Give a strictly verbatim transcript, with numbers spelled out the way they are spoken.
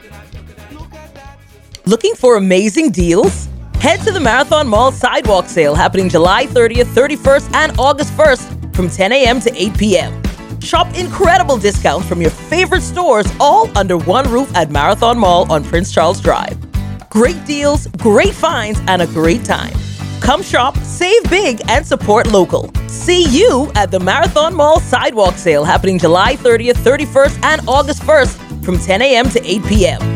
Looking for amazing deals? Head to the Marathon Mall Sidewalk Sale happening July thirtieth, thirty-first, and August first from ten a.m. to eight p.m. Shop incredible discounts from your favorite stores all under one roof at Marathon Mall on Prince Charles Drive. Great deals, great finds, and a great time. Come shop, save big, and support local. See you at the Marathon Mall Sidewalk Sale happening July thirtieth, thirty-first, and August first from ten a.m. to eight p.m.